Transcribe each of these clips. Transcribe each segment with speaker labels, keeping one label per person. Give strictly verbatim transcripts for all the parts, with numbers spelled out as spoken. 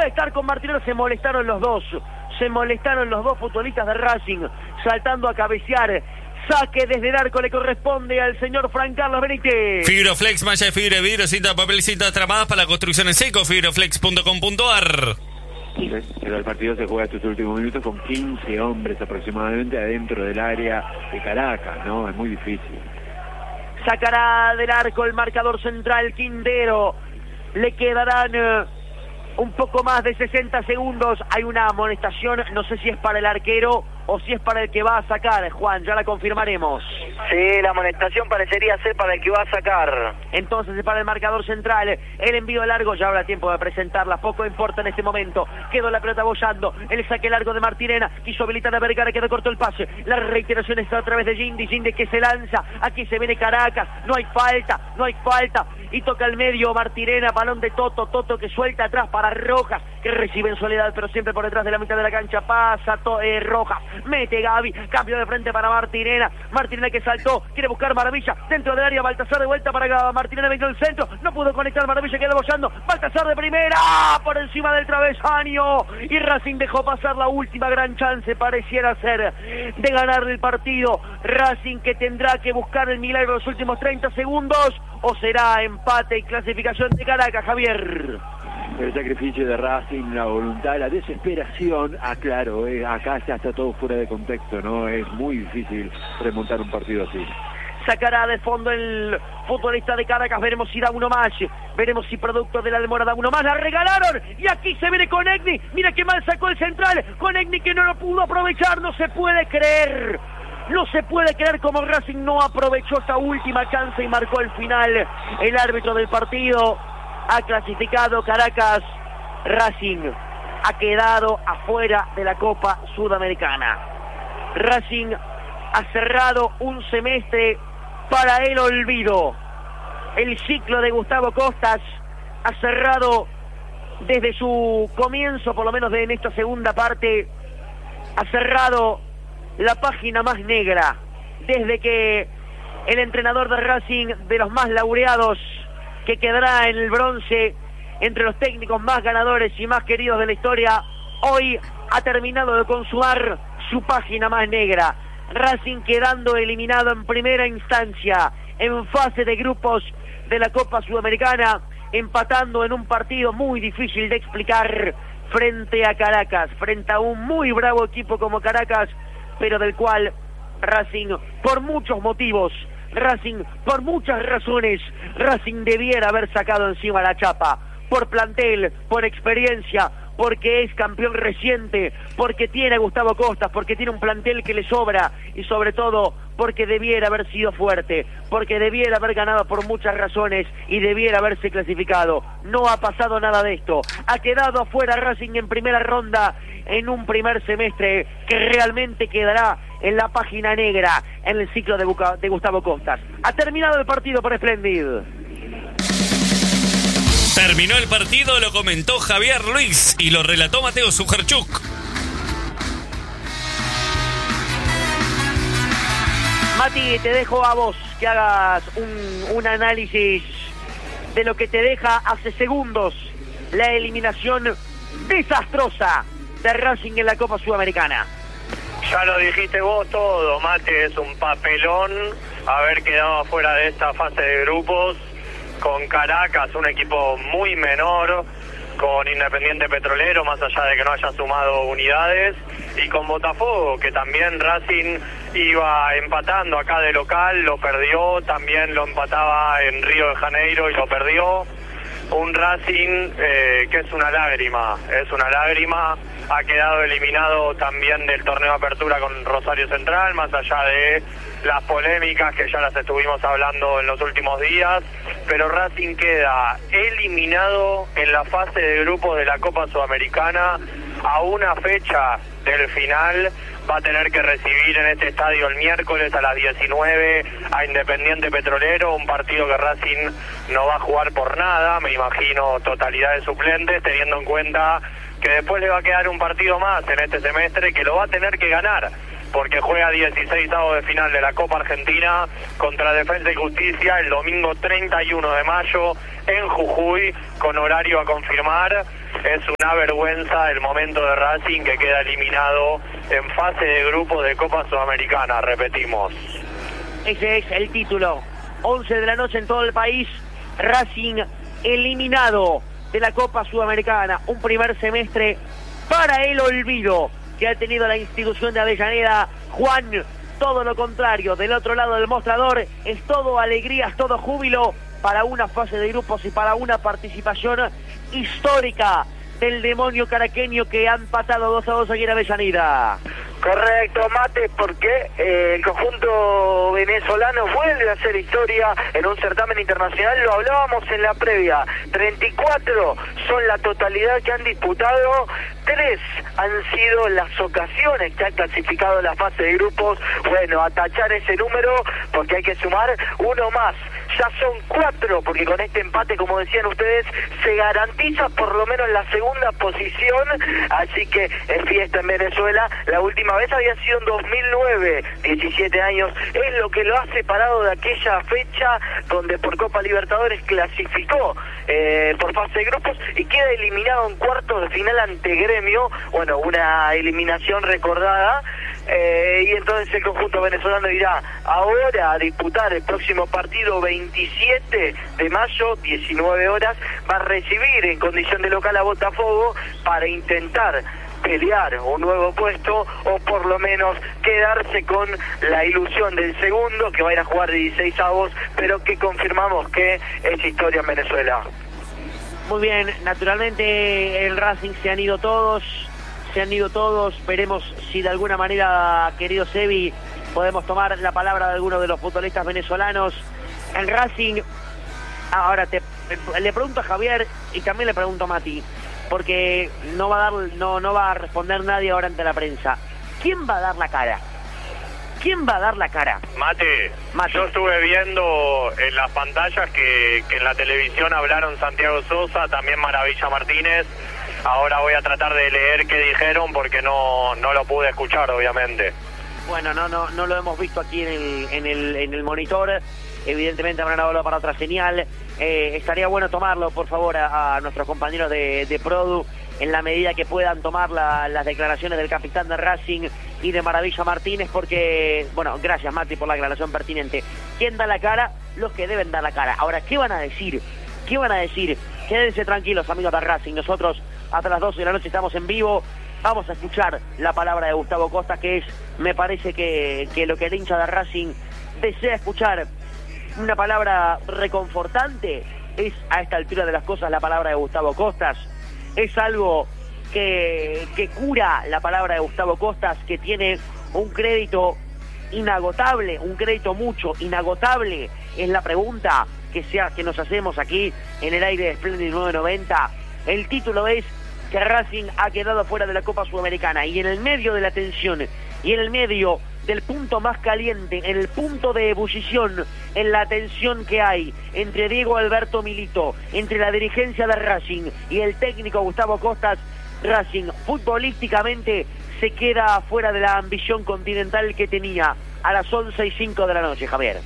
Speaker 1: estar con Martinena. Se molestaron los dos, se molestaron los dos futbolistas de Racing, saltando a cabecear. Saque desde el arco le corresponde al señor Fran Carlos Benítez.
Speaker 2: Fibroflex, malla de fibra, vidrio, cinta, papel, cintas tramadas para la construcción en seco, fibroflex punto com punto a r.
Speaker 3: Sí, pero el partido se juega estos últimos minutos con quince hombres aproximadamente adentro del área de Caracas, ¿no? Es muy difícil.
Speaker 1: Sacará del arco el marcador central Quintero. Le quedarán eh, un poco más de sesenta segundos. Hay una amonestación, no sé si es para el arquero o si es para el que va a sacar. Juan, ya la confirmaremos.
Speaker 4: Sí, la amonestación parecería ser para el que va a sacar.
Speaker 1: Entonces es para el marcador central. El envío largo, ya habrá tiempo de presentarla. Poco importa en este momento. Quedó la pelota bollando. El saque largo de Martinena. Quiso habilitar a Vergara, que le cortó el pase. La reiteración está a través de Gindi. Gindi que se lanza. Aquí se viene Caracas. No hay falta, no hay falta. Y toca al medio Martinena. Balón de Toto. Toto que suelta atrás para Rojas, que recibe en soledad, pero siempre por detrás de la mitad de la cancha. Pasa to eh, Rojas. Mete Gaby. Cambio de frente para Martinena. Martinena que saltó. Quiere buscar Maravilla dentro del área. Baltasar de vuelta para Martinena. Venga el centro. No pudo conectar. Maravilla queda bollando. Baltasar de primera. Por encima del travesaño. Y Racing dejó pasar la última gran chance. Pareciera ser de ganar el partido. Racing que tendrá que buscar el milagro los últimos treinta segundos. O será empate y clasificación de Caracas, Javier.
Speaker 3: El sacrificio de Racing, la voluntad, la desesperación, ah claro, eh, acá ya está todo fuera de contexto, ¿no? Es muy difícil remontar un partido así.
Speaker 1: Sacará de fondo el futbolista de Caracas, veremos si da uno más, veremos si producto de la demora da uno más, la regalaron, y aquí se viene con Egni, mira qué mal sacó el central, con Egni que no lo pudo aprovechar, no se puede creer. No se puede creer como Racing no aprovechó esta última chance y marcó el final. El árbitro del partido ha clasificado Caracas. Racing ha quedado afuera de la Copa Sudamericana. Racing ha cerrado un semestre para el olvido. El ciclo de Gustavo Costas ha cerrado desde su comienzo, por lo menos en esta segunda parte, ha cerrado la página más negra, desde que el entrenador de Racing, de los más laureados, que quedará en el bronce entre los técnicos más ganadores y más queridos de la historia, hoy ha terminado de consumar su página más negra. Racing quedando eliminado en primera instancia, en fase de grupos de la Copa Sudamericana, empatando en un partido muy difícil de explicar frente a Caracas, frente a un muy bravo equipo como Caracas, pero del cual Racing, por muchos motivos, Racing, por muchas razones, Racing debiera haber sacado encima la chapa, por plantel, por experiencia, porque es campeón reciente, porque tiene a Gustavo Costas, porque tiene un plantel que le sobra, y sobre todo porque debiera haber sido fuerte, porque debiera haber ganado por muchas razones y debiera haberse clasificado. No ha pasado nada de esto, ha quedado afuera Racing en primera ronda, en un primer semestre que realmente quedará en la página negra en el ciclo de, Buca, de Gustavo Costas. Ha terminado el partido por Splendid.
Speaker 2: Terminó el partido, lo comentó Javier Luis y lo relató Mateo Sujarchuk.
Speaker 1: Mati, te dejo a vos que hagas un, un análisis de lo que te deja hace segundos la eliminación desastrosa de Racing en la Copa Sudamericana.
Speaker 4: Ya lo dijiste vos todo, Mate, es un papelón haber quedado fuera de esta fase de grupos con Caracas, un equipo muy menor, con Independiente Petrolero, más allá de que no haya sumado unidades, y con Botafogo, que también Racing iba empatando acá de local, lo perdió, también lo empataba en Río de Janeiro y lo perdió. Un Racing eh, que es una lágrima, es una lágrima, ha quedado eliminado también del torneo de apertura con Rosario Central, más allá de las polémicas que ya las estuvimos hablando en los últimos días, pero Racing queda eliminado en la fase de grupos de la Copa Sudamericana a una fecha del final. Va a tener que recibir en este estadio el miércoles a las diecinueve a Independiente Petrolero, un partido que Racing no va a jugar por nada, me imagino totalidad de suplentes, teniendo en cuenta que después le va a quedar un partido más en este semestre que lo va a tener que ganar. porque juega dieciseisavos de final de la Copa Argentina contra Defensa y Justicia el domingo treinta y uno de mayo en Jujuy, con horario a confirmar. Es una vergüenza el momento de Racing, que queda eliminado en fase de grupos de Copa Sudamericana, repetimos.
Speaker 1: Ese es el título. once de la noche en todo el país. Racing eliminado de la Copa Sudamericana. Un primer semestre para el olvido que ha tenido la institución de Avellaneda. Juan, todo lo contrario. Del otro lado del mostrador es todo alegrías, todo júbilo para una fase de grupos y para una participación histórica del demonio caraqueño, que han empatado dos a dos aquí en Avellaneda.
Speaker 5: Correcto, Mate, porque eh, el conjunto venezolano vuelve a hacer historia en un certamen internacional. Lo hablábamos en la previa. treinta y cuatro son la totalidad que han disputado. Tres han sido las ocasiones que han clasificado la fase de grupos. Bueno, a tachar ese número, porque hay que sumar uno más. Ya son cuatro, porque con este empate, como decían ustedes, se garantiza por lo menos la segunda posición. Así que es fiesta en Venezuela. La última vez había sido en dos mil nueve, diecisiete años. Es lo que lo ha separado de aquella fecha donde por Copa Libertadores clasificó eh, por fase de grupos y queda eliminado en cuartos de final ante Gremio. Bueno, una eliminación recordada. Eh, y entonces el conjunto venezolano irá ahora a disputar el próximo partido veintisiete de mayo, diecinueve horas, va a recibir en condición de local a Botafogo para intentar pelear un nuevo puesto, o por lo menos quedarse con la ilusión del segundo, que va a ir a jugar dieciseisavos, pero que confirmamos que es historia en Venezuela.
Speaker 1: Muy bien, naturalmente el Racing se han ido todos, se han ido todos. Veremos si de alguna manera, querido Sebi, podemos tomar la palabra de alguno de los futbolistas venezolanos. En Racing, ahora te, le pregunto a Javier y también le pregunto a Mati, porque no va a dar, no, no va a responder nadie ahora ante la prensa. ¿Quién va a dar la cara? ¿Quién va a dar la cara?
Speaker 4: Mate,
Speaker 1: Mate.
Speaker 4: Yo estuve viendo en las pantallas que, que en la televisión hablaron Santiago Sosa, también Maravilla Martínez. Ahora voy a tratar de leer qué dijeron, porque no, no lo pude escuchar, obviamente.
Speaker 1: Bueno, no, no, no lo hemos visto aquí en el, en el, en el monitor. Evidentemente habrán hablado para otra señal. Eh, estaría bueno tomarlo, por favor, a, a nuestros compañeros de, de Produ, en la medida que puedan tomar la, las declaraciones del capitán de Racing y de Maravilla Martínez, porque, bueno, gracias Mati por la aclaración pertinente. ¿Quién da la cara? Los que deben dar la cara. Ahora, ¿qué van a decir? ¿Qué van a decir? Quédense tranquilos, amigos de Racing. Nosotros hasta las doce de la noche estamos en vivo. Vamos a escuchar la palabra de Gustavo Costa, que es, me parece que, que lo que el hincha de Racing desea escuchar. Una palabra reconfortante es, a esta altura de las cosas, la palabra de Gustavo Costas. Es algo que, que cura, la palabra de Gustavo Costas, que tiene un crédito inagotable, un crédito mucho, inagotable. Es la pregunta que, sea, que nos hacemos aquí en el aire de Splendid nueve noventa. El título es que Racing ha quedado fuera de la Copa Sudamericana, y en el medio de la tensión, y en el medio del punto más caliente, en el punto de ebullición, en la tensión que hay entre Diego Alberto Milito, entre la dirigencia de Racing y el técnico Gustavo Costas, Racing futbolísticamente se queda fuera de la ambición continental que tenía a las once y cinco de la noche, Javier.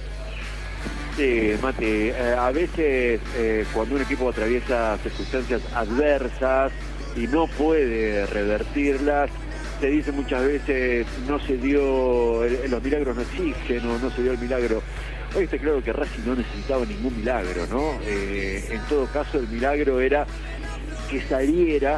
Speaker 3: Sí, Mati, eh, a veces eh, cuando un equipo atraviesa circunstancias adversas y no puede revertirlas, se dice muchas veces, no se dio, el, los milagros no existen, o no se dio el milagro. Hoy está claro que Racing no necesitaba ningún milagro, ¿no? Eh, en todo caso, el milagro era que saliera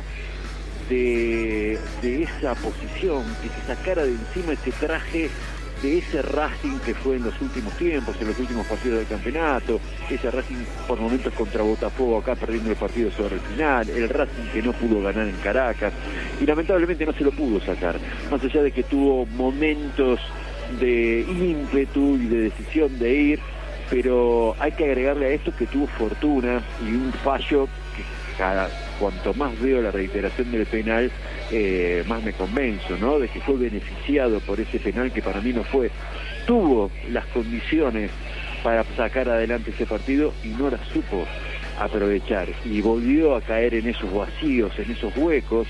Speaker 3: de, de esa posición, que se sacara de encima ese traje de ese Racing que fue en los últimos tiempos, en los últimos partidos del campeonato, ese Racing por momentos contra Botafogo acá perdiendo el partido sobre el final, el Racing que no pudo ganar en Caracas, y lamentablemente no se lo pudo sacar, más allá de que tuvo momentos de ímpetu y de decisión de ir, pero hay que agregarle a esto que tuvo fortuna y un fallo que cada cuanto más veo la reiteración del penal, eh, más me convenzo, ¿no? De que fue beneficiado por ese penal que para mí no fue. Tuvo las condiciones para sacar adelante ese partido y no las supo aprovechar. Y volvió a caer en esos vacíos, en esos huecos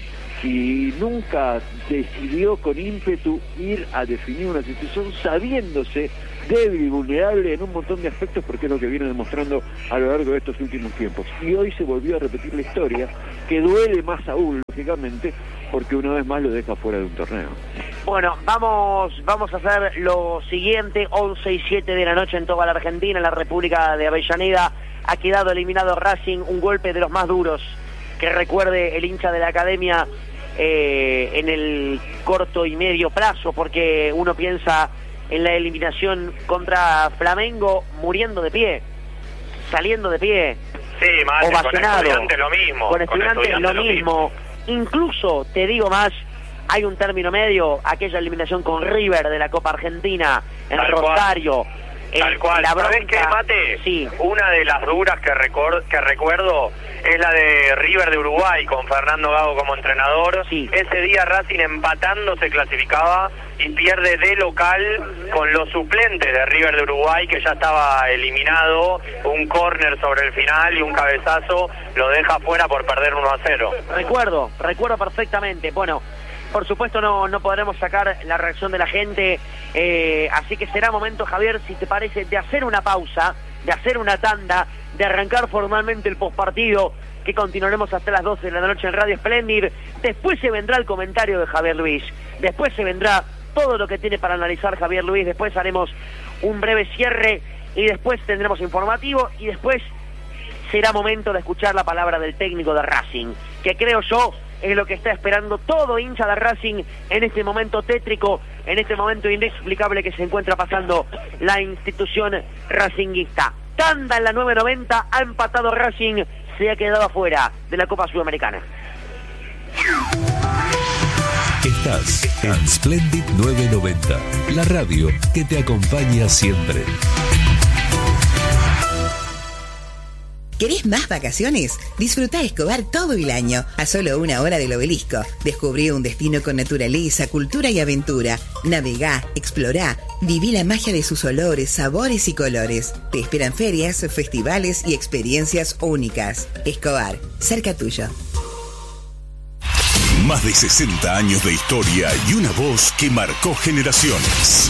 Speaker 3: y nunca decidió con ímpetu ir a definir una situación sabiéndose débil y vulnerable en un montón de aspectos, porque es lo que viene demostrando a lo largo de estos últimos tiempos. Y hoy se volvió a repetir la historia, que duele más aún, lógicamente, porque una vez más lo deja fuera de un torneo.
Speaker 1: Bueno, vamos vamos a hacer lo siguiente, once y siete de la noche en toda la Argentina, en la República de Avellaneda, ha quedado eliminado Racing, un golpe de los más duros que recuerde el hincha de la Academia eh, en el corto y medio plazo, porque uno piensa en la eliminación contra Flamengo muriendo de pie, saliendo de pie,
Speaker 4: sí, Mate,
Speaker 1: ovacionado,
Speaker 4: con Estudiantes lo mismo,
Speaker 1: con Estudiantes
Speaker 4: con
Speaker 1: lo,
Speaker 4: lo
Speaker 1: mismo.
Speaker 4: mismo,
Speaker 1: Incluso, te digo más, hay un término medio, aquella eliminación con River de la Copa Argentina, en
Speaker 4: Tal
Speaker 1: Rosario.
Speaker 4: El, Tal cual,
Speaker 1: la bronca,
Speaker 4: ¿sabés qué, Mate?
Speaker 1: Sí.
Speaker 4: Una de las duras que, record, que recuerdo es la de River de Uruguay, con Fernando Gago como entrenador.
Speaker 1: Sí.
Speaker 4: Ese día Racing empatando se clasificaba y pierde de local con los suplentes de River de Uruguay, que ya estaba eliminado, un córner sobre el final y un cabezazo lo deja fuera por perder uno a cero.
Speaker 1: Recuerdo, recuerdo perfectamente. Bueno, por supuesto no, no podremos sacar la reacción de la gente, eh, así que será momento, Javier, si te parece, de hacer una pausa, de hacer una tanda, de arrancar formalmente el postpartido, que continuaremos hasta las doce de la noche en Radio Splendid. Después se vendrá el comentario de Javier Luis, después se vendrá todo lo que tiene para analizar Javier Luis, después haremos un breve cierre y después tendremos informativo y después será momento de escuchar la palabra del técnico de Racing, que creo yo es lo que está esperando todo hincha de Racing en este momento tétrico, en este momento inexplicable que se encuentra pasando la institución racinguista. Tanda en la nueve noventa, ha empatado Racing, se ha quedado afuera de la Copa Sudamericana.
Speaker 6: Estás en Splendid nueve noventa, la radio que te acompaña siempre.
Speaker 7: ¿Querés más vacaciones? Disfrutá Escobar todo el año, a solo una hora del Obelisco. Descubrí un destino con naturaleza, cultura y aventura. Navegá, explorá, viví la magia de sus olores, sabores y colores. Te esperan ferias, festivales y experiencias únicas. Escobar, cerca tuyo.
Speaker 8: Más de sesenta años de historia y una voz que marcó generaciones.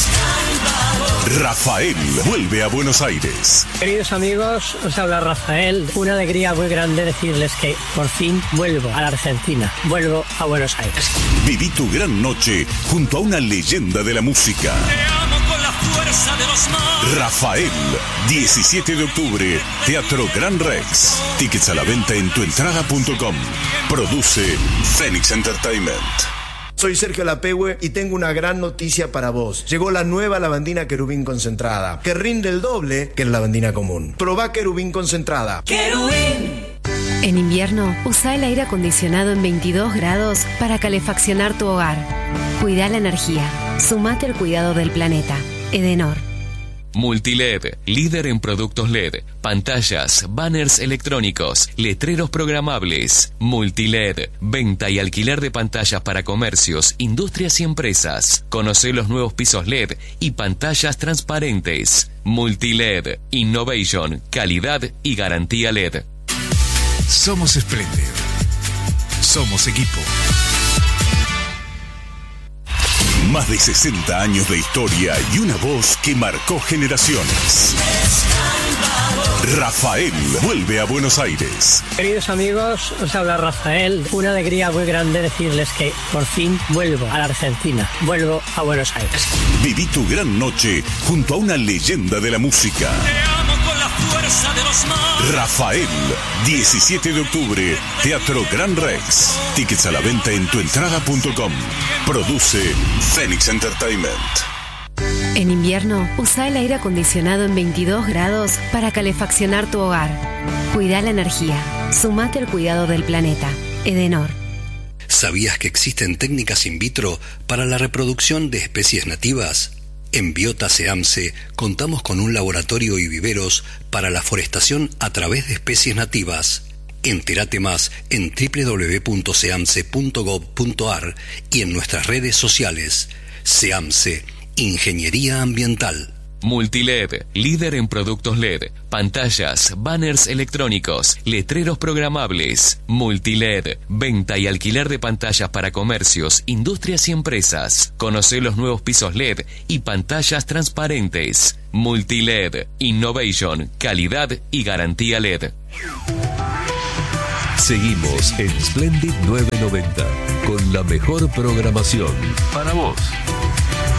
Speaker 8: Rafael vuelve a Buenos Aires.
Speaker 9: Queridos amigos, os habla Rafael. Una alegría muy grande decirles que por fin vuelvo a la Argentina. Vuelvo a Buenos Aires.
Speaker 8: Viví tu gran noche junto a una leyenda de la música.
Speaker 10: Te amo con la fuerza de los mares.
Speaker 8: Rafael, diecisiete de octubre, Teatro Gran Rex. Tickets a la venta en tuentrada punto com. Produce Phoenix Entertainment.
Speaker 11: Soy Sergio Lapehue y tengo una gran noticia para vos. Llegó la nueva lavandina Querubín concentrada, que rinde el doble que la lavandina común. Probá Querubín concentrada.
Speaker 12: ¡Querubín! En invierno, usa el aire acondicionado en veintidós grados para calefaccionar tu hogar. Cuida la energía. Sumate al cuidado del planeta. Edenor.
Speaker 13: Multiled, líder en productos L E D, pantallas, banners electrónicos, letreros programables. Multiled, venta y alquiler de pantallas para comercios, industrias y empresas. Conoce los nuevos pisos L E D y pantallas transparentes. Multiled, innovation, calidad y garantía L E D.
Speaker 6: Somos Splendid. Somos equipo.
Speaker 8: Más de sesenta años de historia y una voz que marcó generaciones. Rafael vuelve a Buenos Aires.
Speaker 9: Queridos amigos, os habla Rafael. Una alegría muy grande decirles que por fin vuelvo a la Argentina. Vuelvo a Buenos Aires.
Speaker 8: Viví tu gran noche junto a una leyenda de la música.
Speaker 10: Te amo con la fuerza de los mares.
Speaker 8: Rafael, diecisiete de octubre, Teatro Gran Rex. Tickets a la venta en tuentrada punto com. Produce Phoenix Entertainment.
Speaker 12: En invierno, usa el aire acondicionado en veintidós grados para calefaccionar tu hogar. Cuida la energía. Sumate al cuidado del planeta. Edenor.
Speaker 14: ¿Sabías que existen técnicas in vitro para la reproducción de especies nativas? En Biota SEAMSE contamos con un laboratorio y viveros para la forestación a través de especies nativas. Entérate más en doble u doble u doble u punto seamse punto gov punto ar y en nuestras redes sociales. SEAMSE, Ingeniería Ambiental.
Speaker 13: Multiled, líder en productos L E D, pantallas, banners electrónicos, letreros programables. Multiled, venta y alquiler de pantallas para comercios, industrias y empresas. Conoce los nuevos pisos L E D y pantallas transparentes. Multiled, innovation, calidad y garantía L E D.
Speaker 6: Seguimos en Splendid nueve noventa con la mejor programación para vos.